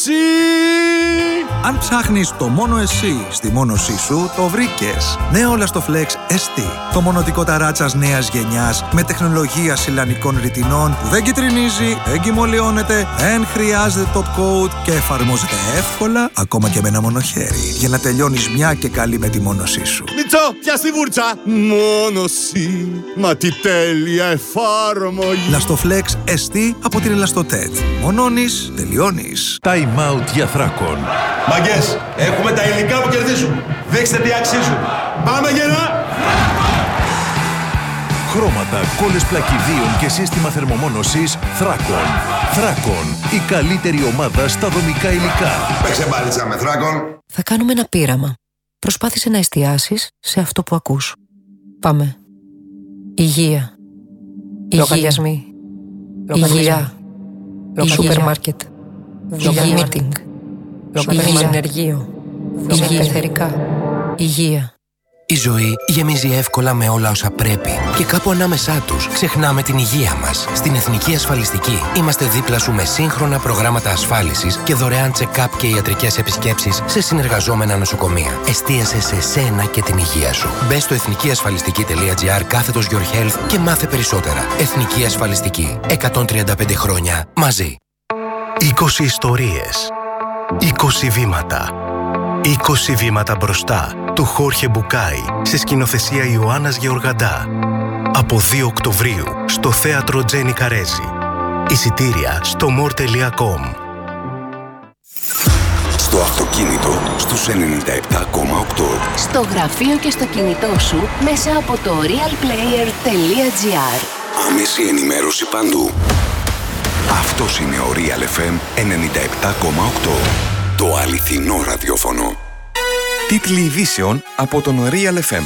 Αν ψάχνεις το μόνο εσύ στη μόνωσή σου, το βρήκες. Νέο Lastoflex ST. Το μονωτικό ταράτσας νέας γενιάς με τεχνολογία σιλανικών ρητινών που δεν κυτρινίζει, δεν κυμολιώνεται, δεν χρειάζεται top coat και εφαρμόζεται εύκολα ακόμα και με ένα μονοχέρι για να τελειώνεις μια και καλή με τη μόνωσή σου. Μιτσό, πιάσ' τη βούρτσα! Μόνωση, μα τι τέλεια εφάρμογη! Lastoflex ST από την Elastotet. Μονώνεις, τελειώνεις. Time out για Θράκον. Μαγκές, έχουμε τα υλικά που κερδίζουν. Δείξτε τι αξίζουν. Πάμε γερά! Χρώματα, κόλλες πλακιδίων και σύστημα θερμομόνωσης Θράκον. Θράκον, η καλύτερη ομάδα στα δομικά υλικά. Παίξε μπάλιτσα με Θράκον. Θα κάνουμε ένα πείραμα. Προσπάθησε να εστιάσεις σε αυτό που ακούς. Πάμε. Υγεία. Λογαριασμοί. Υγεία. Σούπερ μάρκετ. Υγεία meeting. Συνεργείο. Υγεία. Υγεία. Η ζωή γεμίζει εύκολα με όλα όσα πρέπει και κάπου ανάμεσά τους ξεχνάμε την υγεία μας. Στην Εθνική Ασφαλιστική είμαστε δίπλα σου με σύγχρονα προγράμματα ασφάλισης και δωρεάν check-up και ιατρικές επισκέψεις σε συνεργαζόμενα νοσοκομεία. Εστίασε σε σένα και την υγεία σου. Μπες στο εθνικιασφαλιστική.gr/your health και μάθε περισσότερα. Εθνική Ασφαλιστική. 135 χρόνια μαζί. 20 ιστορίες. 20 βήματα. 20 βήματα μπροστά του Χόρχε Μπουκάη σε σκηνοθεσία Ιωάννας Γεωργαντά. Από 2 Οκτωβρίου στο θέατρο Τζένι Καρέζη. Εισιτήρια στο more.com. Στο αυτοκίνητο στους 97,8. Στο γραφείο και στο κινητό σου μέσα από το realplayer.gr. Άμεση ενημέρωση παντού. Αυτός είναι ο Real FM 97,8. Το αληθινό ραδιόφωνο. Τίτλοι ειδήσεων από τον Real FM.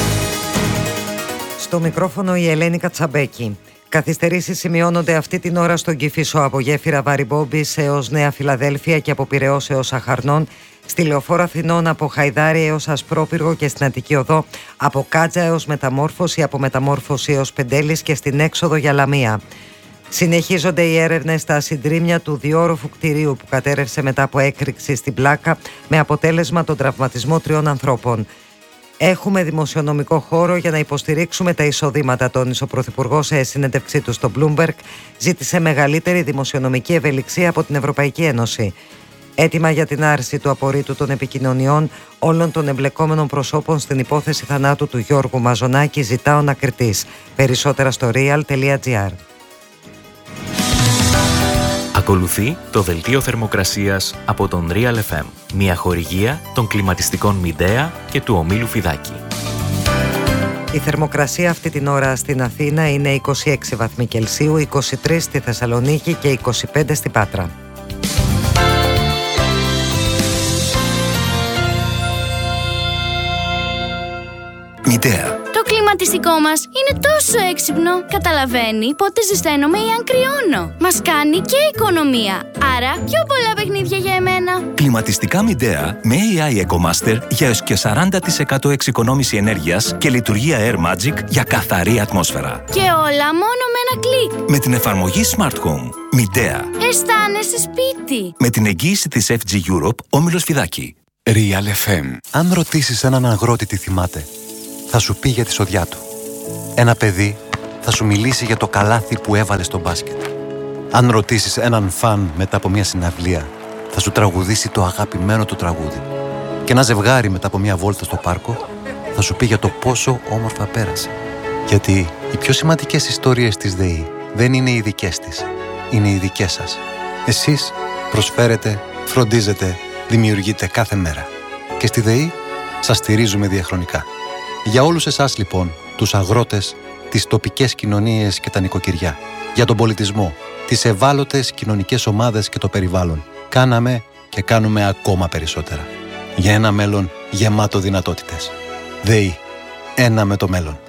Στο μικρόφωνο η Ελένη Κατσαμπέκη. Καθυστερήσεις σημειώνονται αυτή την ώρα στον Κηφισό από γέφυρα Βαρυμπόμπης έως Νέα Φιλαδέλφια και από Πειραιώς έως Αχαρνών, στη Λεωφόρο Αθηνών από Χαϊδάρη έως Ασπρόπυργο και στην Αττική Οδό από Κάτζα έως Μεταμόρφωση, από Μεταμόρφωση έως Πεντέλης και στην έξοδο για Λαμία. Συνεχίζονται οι έρευνες στα συντρίμμια του διόροφου κτηρίου που κατέρευσε μετά από έκρηξη στην Πλάκα με αποτέλεσμα τον τραυματισμό 3 ανθρώπων. Έχουμε δημοσιονομικό χώρο για να υποστηρίξουμε τα εισοδήματα, τόνισε ο Πρωθυπουργός σε συνέντευξή του στο Bloomberg. Ζήτησε μεγαλύτερη δημοσιονομική ευελιξία από την Ευρωπαϊκή Ένωση. Έτοιμα για την άρση του απορρίτου των επικοινωνιών όλων των εμπλεκόμενων προσώπων στην υπόθεση θανάτου του Γιώργου Μαζονάκη ζητά ο ανακριτής. Περισσότερα στο real.gr. Ακολουθεί το δελτίο θερμοκρασίας από τον Real FM, μια χορηγία των κλιματιστικών Midea και του ομίλου Φιδάκη. Η θερμοκρασία αυτή την ώρα στην Αθήνα είναι 26 βαθμοί Κελσίου, 23 στη Θεσσαλονίκη και 25 στην Πάτρα. Midea. Το κλιματιστικό μας είναι τόσο έξυπνο. Καταλαβαίνει πότε ζεσταίνομαι ή αν κρυώνω. Μας κάνει και οικονομία. Άρα πιο πολλά παιχνίδια για εμένα. Κλιματιστικά Midea με AI EcoMaster για έως και 40% εξοικονόμηση ενέργειας και λειτουργία Air Magic για καθαρή ατμόσφαιρα. Και όλα μόνο με ένα κλικ. Με την εφαρμογή Smart Home. Midea. Αισθάνεσαι σπίτι. Με την εγγύηση της FG Europe, όμιλος Φιδάκη. Real FM. Αν ρωτήσεις έναν αγρότη τι θυμάται, θα σου πει για τη σοδιά του. Ένα παιδί θα σου μιλήσει για το καλάθι που έβαλε στο μπάσκετ. Αν ρωτήσεις έναν φαν μετά από μια συναυλία, θα σου τραγουδήσει το αγαπημένο του τραγούδι. Και ένα ζευγάρι μετά από μια βόλτα στο πάρκο θα σου πει για το πόσο όμορφα πέρασε. Γιατί οι πιο σημαντικές ιστορίες της ΔΕΗ δεν είναι οι δικές της, είναι οι δικές σας. Εσείς προσφέρετε, φροντίζετε, δημιουργείτε κάθε μέρα. Και στη ΔΕΗ σας στηρίζουμε διαχρονικά. Για όλους εσάς λοιπόν, τους αγρότες, τις τοπικές κοινωνίες και τα νοικοκυριά, για τον πολιτισμό, τις ευάλωτες κοινωνικές ομάδες και το περιβάλλον, κάναμε και κάνουμε ακόμα περισσότερα. Για ένα μέλλον γεμάτο δυνατότητες. ΔΕΗ. Ένα με το μέλλον.